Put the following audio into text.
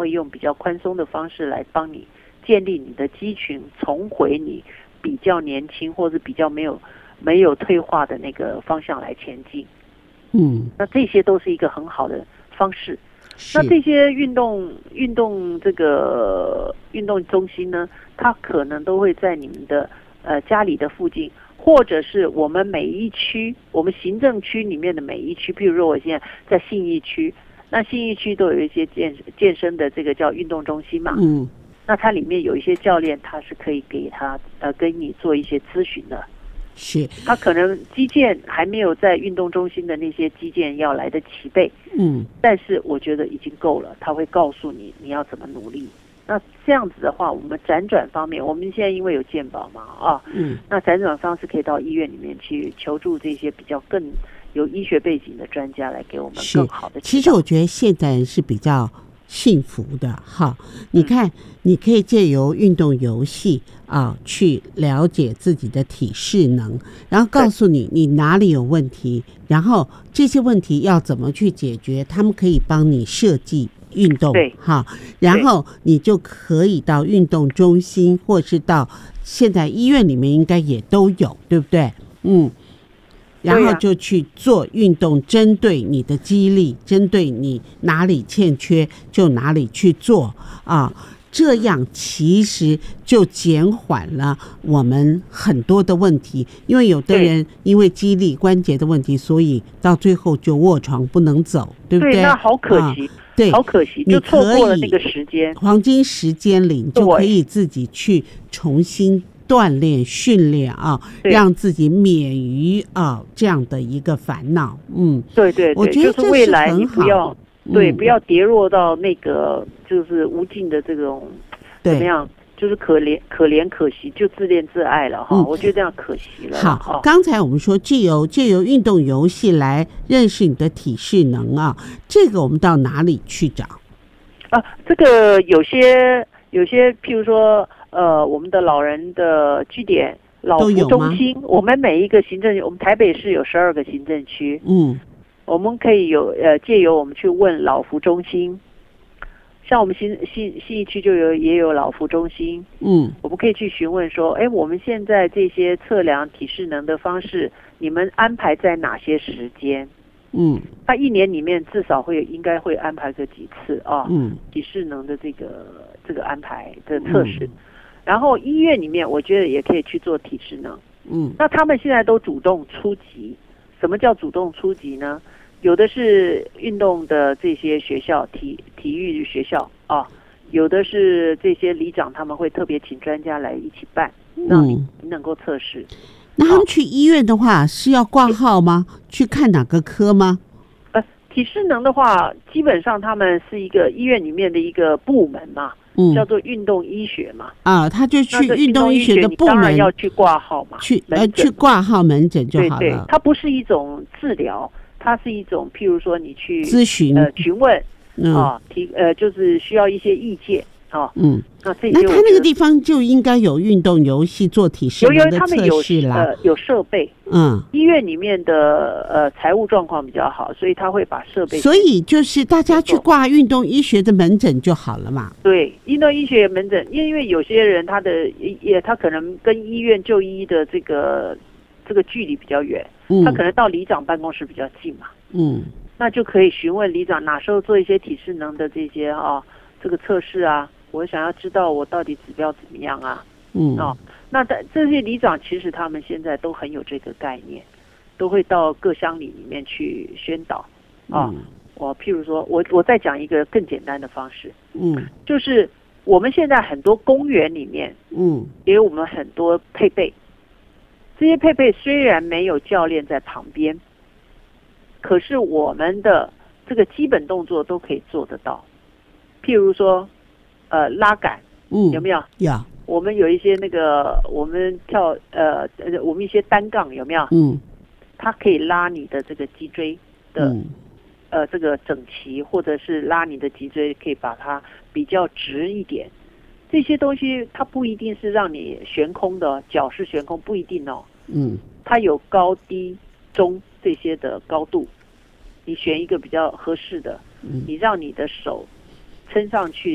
会用比较宽松的方式来帮你建立你的肌群，重回你比较年轻或者比较没有退化的那个方向来前进。那这些都是一个很好的方式。那这些运动这个运动中心呢，它可能都会在你们的家里的附近，或者是我们每一区，我们行政区里面的每一区，譬如说我现在在信义区，那信义区都有一些健身的这个叫运动中心嘛，那它里面有一些教练，他是可以给他跟你做一些咨询的。 是， 他可能肌腱还没有在运动中心的那些肌腱要来的齐备，但是我觉得已经够了。他会告诉你你要怎么努力。那这样子的话，我们辗转方面，我们现在因为有健保嘛，那辗转方式可以到医院里面去求助这些比较更有医学背景的专家来给我们更好的指导。 其实我觉得现在人是比较幸福的哈，你看，你可以借由运动游戏去了解自己的体适能，然后告诉你哪里有问题，然后这些问题要怎么去解决，他们可以帮你设计运动哈，然后你就可以到运动中心，或是到现在医院里面应该也都有，对不对？然后就去做运动，针对你的肌力，针对你哪里欠缺就哪里去做这样其实就减缓了我们很多的问题，因为有的人因为肌力关节的问题，所以到最后就卧床不能走，对不对？ 对，那好可惜。对，好可惜，就错过了那个时间， 黄金时间里，你就可以自己去重新锻炼训练让自己免于这样的一个烦恼。 对，我觉得就是未来你不要不要跌落到那个就是无尽的这种怎么样，就是可怜可惜，就自恋自爱了我觉得这样可惜了。 好，刚才我们说借由运动游戏来认识你的体适能这个我们到哪里去找这个有些譬如说我们的老人的据点老福中心，我们每一个我们台北市有12个行政区，我们可以借由我们去问老福中心，像我们信义区也有老福中心，我们可以去询问说，我们现在这些测量体适能的方式，你们安排在哪些时间？他一年里面至少应该会安排个几次体适能的这个安排的测试。然后医院里面我觉得也可以去做体适能。那他们现在都主动出击。什么叫主动出击呢？有的是运动的这些学校，体育学校有的是这些里长他们会特别请专家来一起办，让你能够测试。 那他们去医院的话是要挂号吗？去看哪个科吗？ 体适能的话，基本上他们是一个医院里面的一个部门嘛，叫做运动医学嘛。 他就去运动医学的部门， 当然要去挂号嘛，去挂号门诊就好了。 对，它不是一种治疗，它是一种譬如说你去咨询询问就是需要一些意见那他那个地方就应该有运动游戏做体适能的测试啦， 有设备。医院里面的财务状况比较好，所以他会把设备。 所以就是大家去挂运动医学的门诊就好了嘛。 对，运动医学门诊，因为有些人他可能跟医院就医的这个距离比较远，他可能到里长办公室比较近嘛。那就可以询问里长哪时候做一些体适能的这些这个测试我想要知道我到底指标怎么样那这些里长其实他们现在都很有这个概念，都会到各乡里里面去宣导我譬如说我再讲一个更简单的方式，就是我们现在很多公园里面也有我们很多配备，这些配备虽然没有教练在旁边，可是我们的这个基本动作都可以做得到，譬如说拉杆，有没有？ 有。 我们有一些我们跳我们一些单杠有没有？它可以拉你的这个脊椎的这个整齐，或者是拉你的脊椎可以把它比较直一点。这些东西它不一定是让你悬空的，脚是悬空不一定它有高低中这些的高度，你选一个比较合适的，你让你的手撑上去。